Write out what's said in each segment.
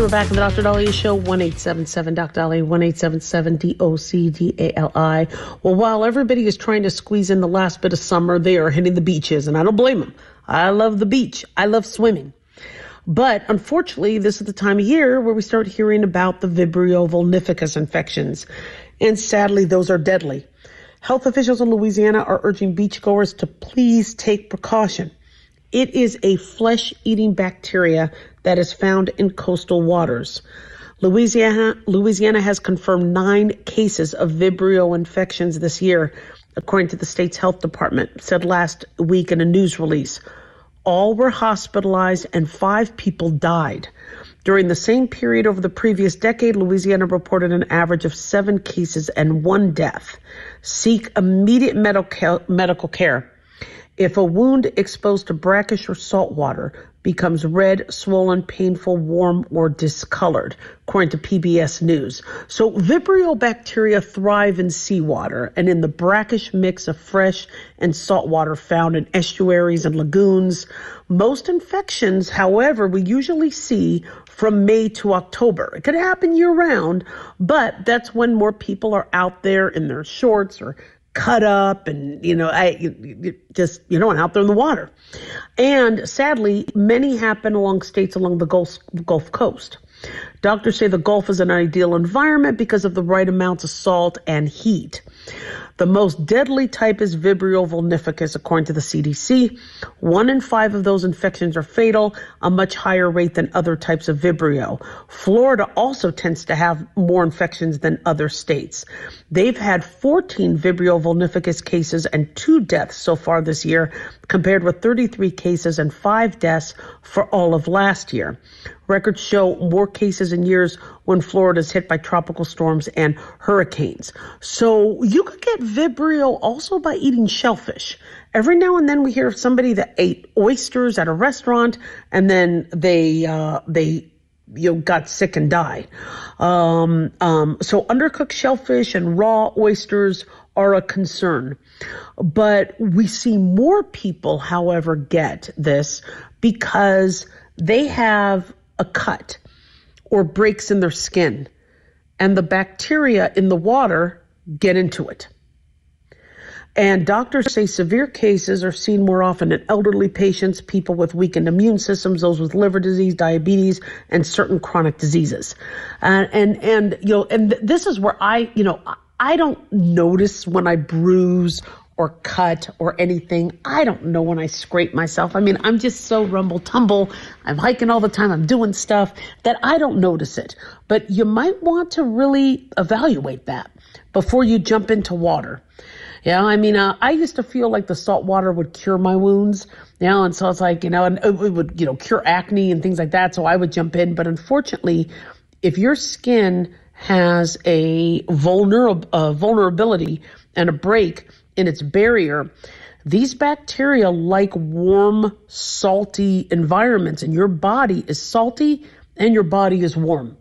We're back on the Dr. Daliah Show, 1-877-Dr. Daliah, 1-877-DOC-DALI. Well, while everybody is trying to squeeze in the last bit of summer, they are hitting the beaches, and I don't blame them. I love the beach. I love swimming. But unfortunately, this is the time of year where we start hearing about the Vibrio vulnificus infections. And sadly, those are deadly. Health officials in Louisiana are urging beachgoers to please take precaution. It is a flesh-eating bacteria that is found in coastal waters. Louisiana has confirmed 9 cases of Vibrio infections this year, according to the state's health department, said last week in a news release. All were hospitalized and 5 people died. During the same period over the previous decade, Louisiana reported an average of 7 cases and 1 death. Seek immediate medical care. If a wound exposed to brackish or salt water becomes red, swollen, painful, warm, or discolored, according to PBS News. So Vibrio bacteria thrive in seawater and in the brackish mix of fresh and salt water found in estuaries and lagoons. Most infections, however, we usually see from May to October. It could happen year-round, but that's when more people are out there in their shorts or cut up and, and out there in the water. And sadly, many happen along states along the Gulf Coast. Doctors say the Gulf is an ideal environment because of the right amounts of salt and heat. The most deadly type is Vibrio vulnificus, according to the CDC. 1 in 5 of those infections are fatal, a much higher rate than other types of Vibrio. Florida also tends to have more infections than other states. They've had 14 Vibrio vulnificus cases and 2 deaths so far this year, compared with 33 cases and 5 deaths for all of last year. Records show more cases in years when Florida is hit by tropical storms and hurricanes. So you could get Vibrio also by eating shellfish. Every now and then we hear of somebody that ate oysters at a restaurant and then they got sick and died. So undercooked shellfish and raw oysters are a concern. But we see more people, however, get this because they have a cut or breaks in their skin, and the bacteria in the water get into it. And doctors say severe cases are seen more often in elderly patients, people with weakened immune systems, those with liver disease, diabetes, and certain chronic diseases. And this is where I don't notice when I bruise or cut or anything. I don't know when I scrape myself. I mean, I'm just so rumble tumble. I'm hiking all the time. I'm doing stuff that I don't notice it. But you might want to really evaluate that before you jump into water. Yeah, I mean, I used to feel like the salt water would cure my wounds, and so it's like, and it would, cure acne and things like that. So I would jump in. But unfortunately, if your skin has a vulnerability and a break in its barrier, these bacteria like warm, salty environments, and your body is salty and your body is warm.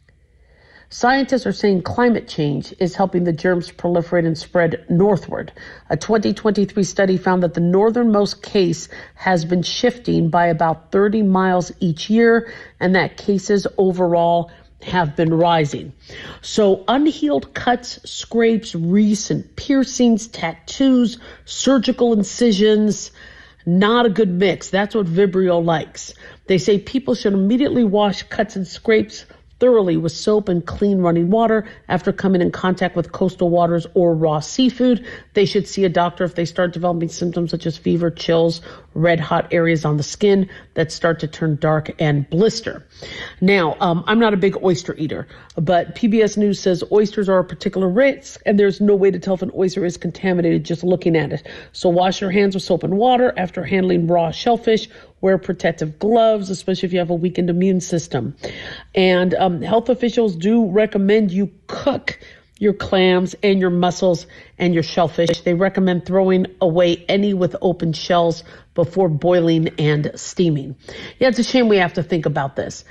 Scientists are saying climate change is helping the germs proliferate and spread northward. A 2023 study found that the northernmost case has been shifting by about 30 miles each year, and that cases overall have been rising. So unhealed cuts, scrapes, recent piercings, tattoos, surgical incisions, not a good mix. That's what Vibrio likes. They say people should immediately wash cuts and scrapes thoroughly with soap and clean running water after coming in contact with coastal waters or raw seafood. They should see a doctor if they start developing symptoms such as fever, chills, red hot areas on the skin that start to turn dark and blister. Now, I'm not a big oyster eater, but PBS News says oysters are a particular risk, and there's no way to tell if an oyster is contaminated just looking at it. So wash your hands with soap and water after handling raw shellfish. Wear protective gloves, especially if you have a weakened immune system. And health officials do recommend you cook your clams and your mussels and your shellfish. They recommend throwing away any with open shells before boiling and steaming. Yeah, it's a shame we have to think about this.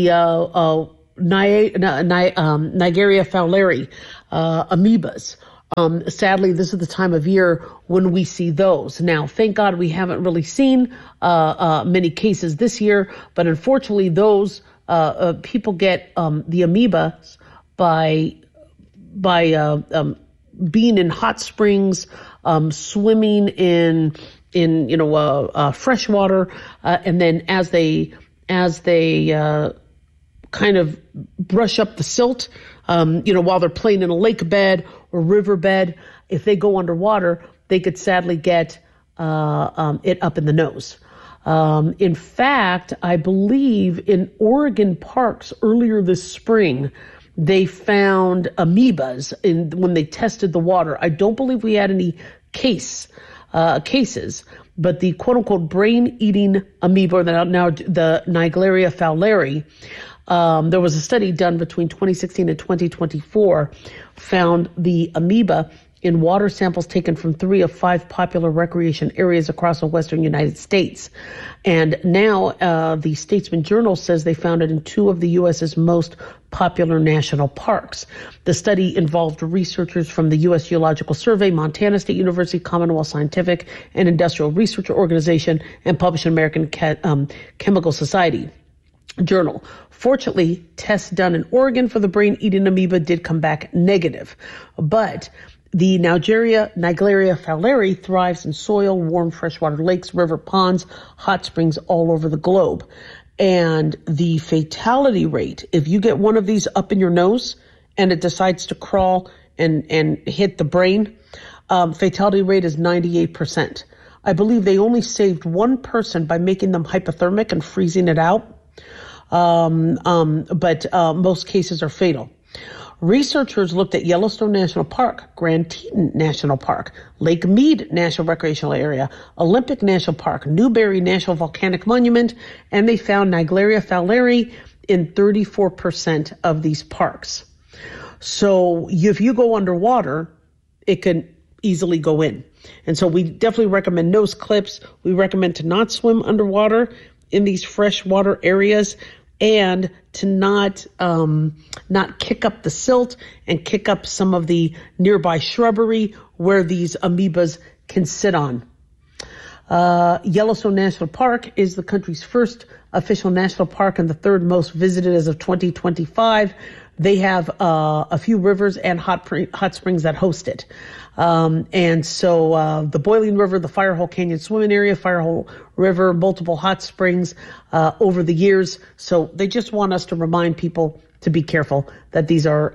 Naegleria fowleri, amoebas Sadly, this is the time of year when we see those. Now, thank God we haven't really seen many cases this year, but unfortunately, those people get the amoebas by being in hot springs, swimming in fresh water, and then as they kind of brush up the silt, while they're playing in a lake bed or riverbed, if they go underwater, they could sadly get it up in the nose. In fact, I believe in Oregon parks earlier this spring, they found amoebas when they tested the water. I don't believe we had any cases, but the quote-unquote brain-eating amoeba, or now the Naegleria fowleri, there was a study done between 2016 and 2024, found the amoeba in water samples taken from 3 of 5 popular recreation areas across the western United States. And now the Statesman Journal says they found it in 2 of the U.S.'s most popular national parks. The study involved researchers from the U.S. Geological Survey, Montana State University, Commonwealth Scientific and Industrial Research Organization, and published in American Chemical Society Journal. Fortunately, tests done in Oregon for the brain-eating amoeba did come back negative. But the Naegleria fowleri thrives in soil, warm freshwater lakes, river ponds, hot springs all over the globe. And the fatality rate, if you get one of these up in your nose and it decides to crawl and hit the brain, fatality rate is 98%. I believe they only saved one person by making them hypothermic and freezing it out. But most cases are fatal. Researchers looked at Yellowstone National Park, Grand Teton National Park, Lake Mead National Recreational Area, Olympic National Park, Newberry National Volcanic Monument, and they found Naegleria fowleri in 34% of these parks. So if you go underwater, it can easily go in. And so we definitely recommend nose clips. We recommend to not swim underwater in these freshwater areas, and to not kick up the silt and kick up some of the nearby shrubbery where these amoebas can sit on. Yellowstone National Park is the country's first official national park and the 3rd most visited as of 2025. They have a few rivers and hot springs that host it. And so the Boiling River, the Firehole Canyon swimming area, Firehole River, multiple hot springs over the years. So they just want us to remind people to be careful that these are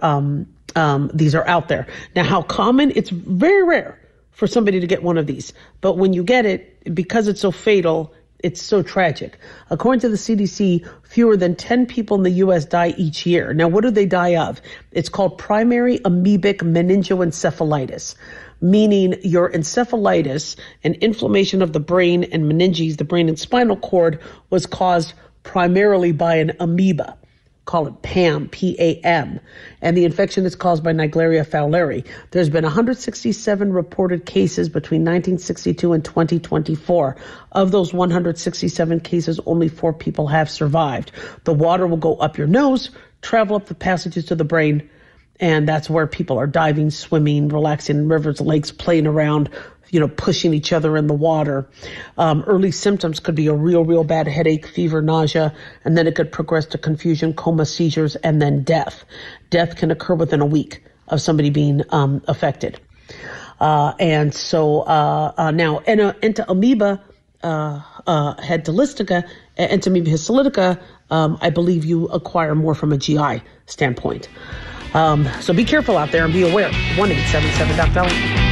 out there. Now, how common? It's very rare for somebody to get one of these. But when you get it, because it's so fatal, it's so tragic. According to the CDC, fewer than 10 people in the U.S. die each year. Now, what do they die of? It's called primary amoebic meningoencephalitis, meaning your encephalitis, an inflammation of the brain and meninges, the brain and spinal cord, was caused primarily by an amoeba. Call it PAM, P-A-M. And the infection is caused by Naegleria fowleri. There's been 167 reported cases between 1962 and 2024. Of those 167 cases, only 4 people have survived. The water will go up your nose, travel up the passages to the brain, and that's where people are diving, swimming, relaxing in rivers, lakes, playing around, pushing each other in the water. Early symptoms could be a real bad headache, fever, nausea, and then it could progress to confusion, coma, seizures, and then death. Death can occur within a week of somebody being affected. And so now Entamoeba histolytica, I believe you acquire more from a GI standpoint. So be careful out there and be aware. 1-877-DOC-VALLEY.